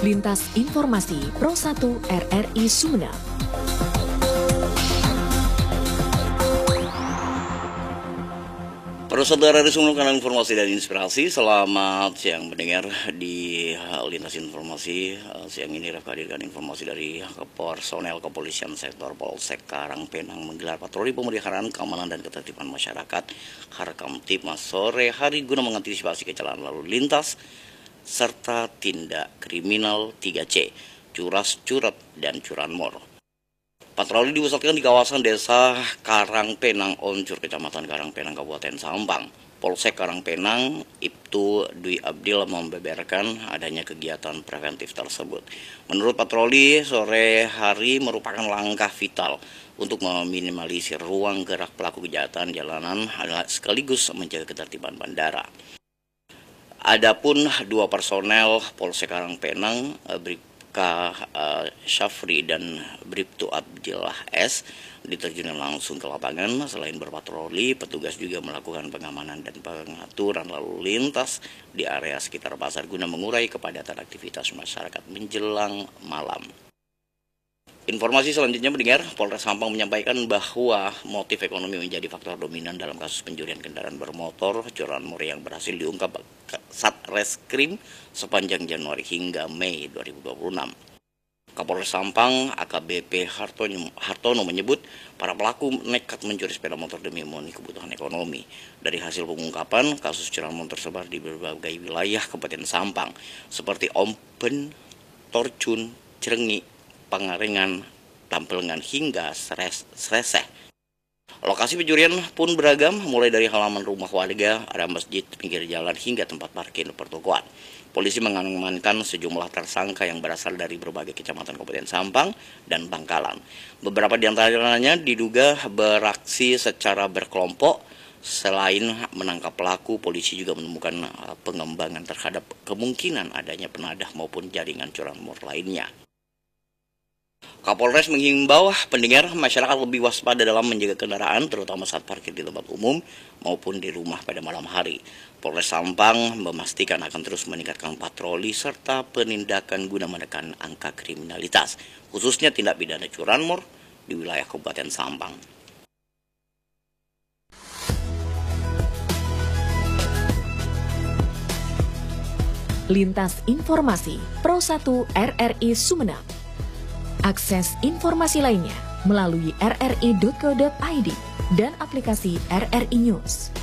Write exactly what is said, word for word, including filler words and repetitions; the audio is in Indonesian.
Lintas Informasi Pro satu R R I Sumeneb. Para saudara di Sumeneb, kanal informasi dan inspirasi. Selamat siang mendengar di Lintas Informasi. Siang ini Ref hadirkan informasi dari personel kepolisian sektor Polsek Karangpenang menggelar patroli pemeliharaan keamanan dan ketertiban masyarakat Harkamtibmas sore hari guna mengantisipasi kecelakaan lalu lintas serta tindak kriminal tiga C, curas, curat, dan curanmor. Patroli dipusatkan di kawasan desa Karangpenang, Oncur, Kecamatan Karangpenang, Kabupaten Sampang. Polsek Karangpenang, Ibtu Dwi Abdil membeberkan adanya kegiatan preventif tersebut. Menurut patroli, sore hari merupakan langkah vital untuk meminimalisir ruang gerak pelaku kejahatan jalanan sekaligus menjaga ketertiban bandara. Adapun dua personel Polsek Karangpenang, Bribka uh, Syafri dan Bribtu Abdillah S, diterjunkan langsung ke lapangan. Selain berpatroli, petugas juga melakukan pengamanan dan pengaturan lalu lintas di area sekitar pasar guna mengurai kepadatan aktivitas masyarakat menjelang malam. Informasi selanjutnya mendengar, Polres Sampang menyampaikan bahwa motif ekonomi menjadi faktor dominan dalam kasus pencurian kendaraan bermotor curanmor yang berhasil diungkap Satreskrim sepanjang Januari hingga Mei dua ribu dua puluh enam. Kapolres Sampang A K B P Hartono, Hartono menyebut para pelaku nekat mencuri sepeda motor demi memenuhi kebutuhan ekonomi. Dari hasil pengungkapan, kasus curanmor tersebar di berbagai wilayah Kabupaten Sampang seperti Ompen, Torcun, Cirenyi, Pangalengan, Tampelengan hingga Sreseh. Lokasi pencurian pun beragam, mulai dari halaman rumah warga, ada masjid, pinggir jalan hingga tempat parkir pertokoan. Polisi mengamankan sejumlah tersangka yang berasal dari berbagai kecamatan Kabupaten Sampang dan Bangkalan. Beberapa di antaranya diduga beraksi secara berkelompok. Selain menangkap pelaku, polisi juga menemukan pengembangan terhadap kemungkinan adanya penadah maupun jaringan curanmor lainnya. Kapolres menghimbau pendengar masyarakat lebih waspada dalam menjaga kendaraan, terutama saat parkir di tempat umum maupun di rumah pada malam hari. Polres Sampang memastikan akan terus meningkatkan patroli serta penindakan guna menekan angka kriminalitas, khususnya tindak pidana curanmor di wilayah Kabupaten Sampang. Lintas Informasi Pro satu R R I Sumeneb. Akses informasi lainnya melalui r r i titik co titik i d dan aplikasi R R I News.